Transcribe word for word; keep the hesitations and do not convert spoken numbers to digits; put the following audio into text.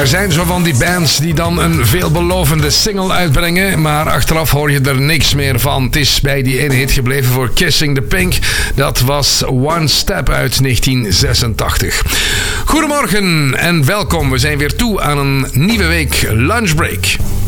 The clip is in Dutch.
Er zijn zo van die bands die dan een veelbelovende single uitbrengen, maar achteraf hoor je er niks meer van. Het is bij die ene hit gebleven voor Kissing the Pink. Dat was One Step uit negentien zesentachtig. Goedemorgen en welkom. We zijn weer toe aan een nieuwe week Lunchbreak.